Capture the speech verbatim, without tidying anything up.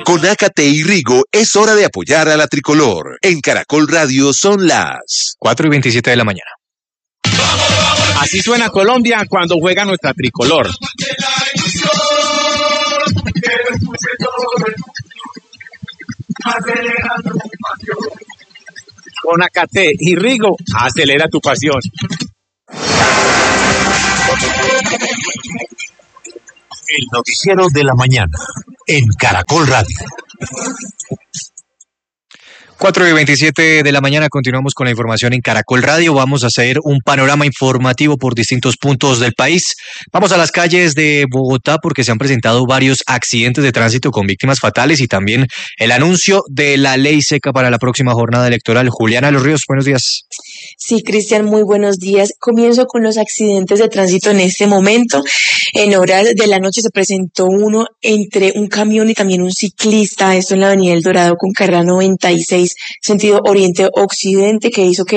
Con Ácate y Rigo es hora de apoyar a la tricolor. En Caracol Radio son las cuatro y veintisiete de la mañana. Así suena Colombia cuando juega nuestra tricolor. Con Ácate y Rigo, acelera tu pasión. El noticiero de la mañana en Caracol Radio. cuatro y veintisiete de la mañana, continuamos con la información en Caracol Radio. Vamos a hacer un panorama informativo por distintos puntos del país. Vamos a las calles de Bogotá porque se han presentado varios accidentes de tránsito con víctimas fatales y también el anuncio de la ley seca para la próxima jornada electoral. Juliana Los Ríos, buenos días. Sí, Cristian, muy buenos días. Comienzo con los accidentes de tránsito en este momento. En horas de la noche se presentó uno entre un camión y también un ciclista, esto en la avenida El Dorado con carrera noventa y seis, sentido oriente-occidente, que hizo que